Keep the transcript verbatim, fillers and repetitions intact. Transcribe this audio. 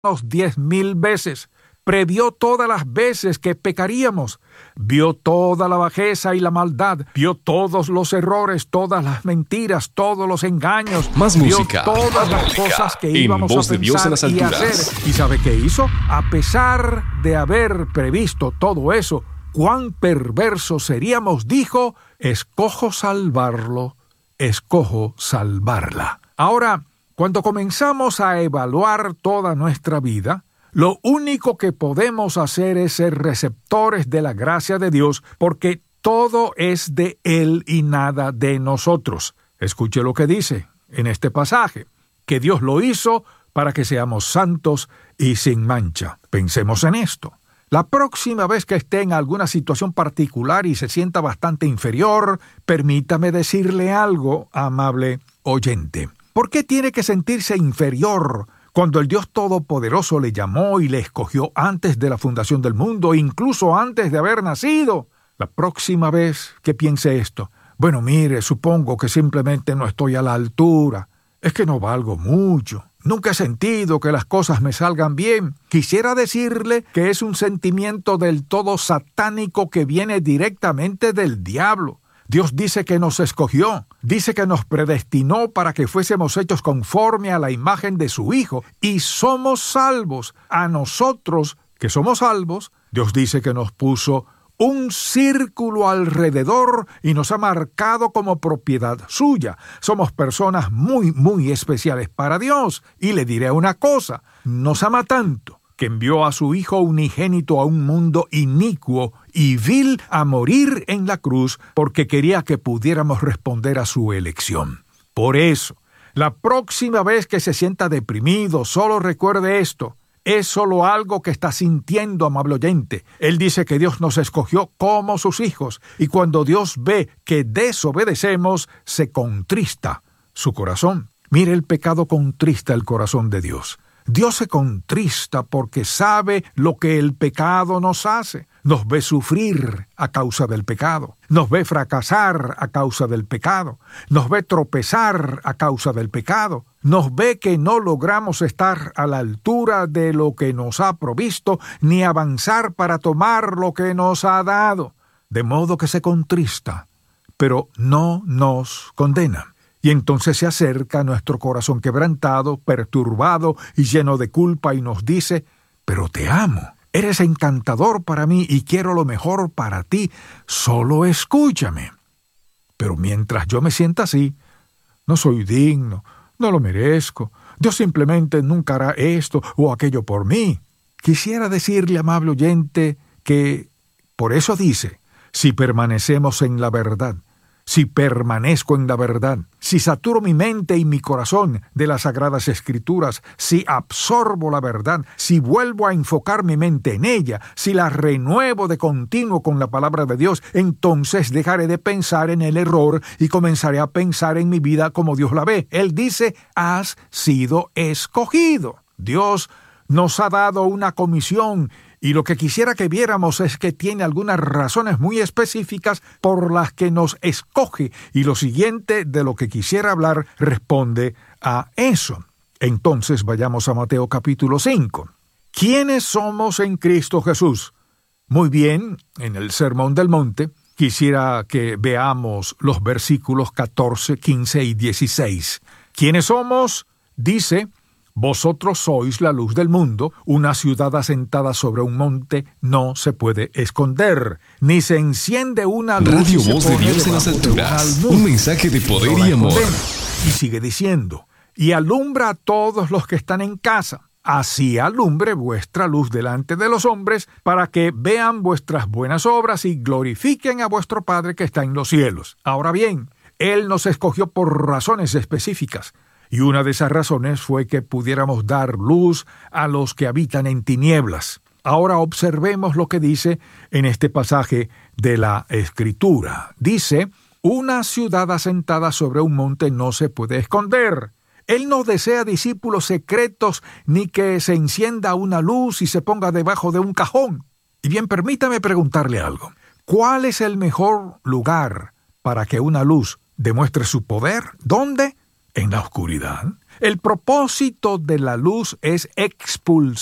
diez mil veces. Previó todas las veces que pecaríamos. Vio toda la bajeza y la maldad. Vio todos los errores, todas las mentiras, todos los engaños. Más vio música. todas Más las música. cosas que En íbamos voz a de Dios en las pensar y alturas. hacer. ¿Y sabe qué hizo? A pesar de haber previsto todo eso, cuán perversos seríamos, dijo, escojo salvarlo, escojo salvarla. Ahora, cuando comenzamos a evaluar toda nuestra vida, lo único que podemos hacer es ser receptores de la gracia de Dios, porque todo es de Él y nada de nosotros. Escuche lo que dice en este pasaje, que Dios lo hizo para que seamos santos y sin mancha. Pensemos en esto. La próxima vez que esté en alguna situación particular y se sienta bastante inferior, permítame decirle algo, amable oyente. ¿Por qué tiene que sentirse inferior cuando el Dios Todopoderoso le llamó y le escogió antes de la fundación del mundo, incluso antes de haber nacido? La próxima vez que piense esto, bueno, mire, supongo que simplemente no estoy a la altura. Es que no valgo mucho. Nunca he sentido que las cosas me salgan bien. Quisiera decirle que es un sentimiento del todo satánico que viene directamente del diablo. Dios dice que nos escogió, dice que nos predestinó para que fuésemos hechos conforme a la imagen de su Hijo, y somos salvos. A nosotros, que somos salvos, Dios dice que nos puso un círculo alrededor y nos ha marcado como propiedad suya. Somos personas muy, muy especiales para Dios. Y le diré una cosa, nos ama tanto que envió a su Hijo unigénito a un mundo inicuo y vil a morir en la cruz porque quería que pudiéramos responder a su elección. Por eso, la próxima vez que se sienta deprimido, solo recuerde esto. Es solo algo que está sintiendo, amable oyente. Él dice que Dios nos escogió como sus hijos, y cuando Dios ve que desobedecemos, se contrista su corazón. Mire, el pecado contrista el corazón de Dios. Dios se contrista porque sabe lo que el pecado nos hace. Nos ve sufrir a causa del pecado. Nos ve fracasar a causa del pecado. Nos ve tropezar a causa del pecado. Nos ve que no logramos estar a la altura de lo que nos ha provisto, ni avanzar para tomar lo que nos ha dado. De modo que se contrista, pero no nos condena. Y entonces se acerca a nuestro corazón quebrantado, perturbado y lleno de culpa y nos dice, pero te amo, eres encantador para mí y quiero lo mejor para ti, solo escúchame. Pero mientras yo me sienta así, no soy digno, no lo merezco, Dios simplemente nunca hará esto o aquello por mí. Quisiera decirle, amable oyente, que por eso dice, si permanecemos en la verdad, si permanezco en la verdad, si saturo mi mente y mi corazón de las Sagradas Escrituras, si absorbo la verdad, si vuelvo a enfocar mi mente en ella, si la renuevo de continuo con la palabra de Dios, entonces dejaré de pensar en el error y comenzaré a pensar en mi vida como Dios la ve. Él dice, has sido escogido. Dios nos ha dado una comisión y lo que quisiera que viéramos es que tiene algunas razones muy específicas por las que nos escoge, y lo siguiente de lo que quisiera hablar responde a eso. Entonces vayamos a Mateo capítulo cinco. ¿Quiénes somos en Cristo Jesús? Muy bien, en el Sermón del Monte quisiera que veamos los versículos catorce, quince y dieciséis. ¿Quiénes somos? Dice, vosotros sois la luz del mundo, una ciudad asentada sobre un monte no se puede esconder, ni se enciende una luz Radio y se Voz de pone Dios en las debajo de un alturas, almud. un mensaje de poder No la y amor. escondemos. Y sigue diciendo, y alumbra a todos los que están en casa. Así alumbre vuestra luz delante de los hombres, para que vean vuestras buenas obras y glorifiquen a vuestro Padre que está en los cielos. Ahora bien, Él nos escogió por razones específicas. Y una de esas razones fue que pudiéramos dar luz a los que habitan en tinieblas. Ahora observemos lo que dice en este pasaje de la Escritura. Dice, una ciudad asentada sobre un monte no se puede esconder. Él no desea discípulos secretos ni que se encienda una luz y se ponga debajo de un cajón. Y bien, permítame preguntarle algo. ¿Cuál es el mejor lugar para que una luz demuestre su poder? ¿Dónde? En la oscuridad. El propósito de la luz es expulsar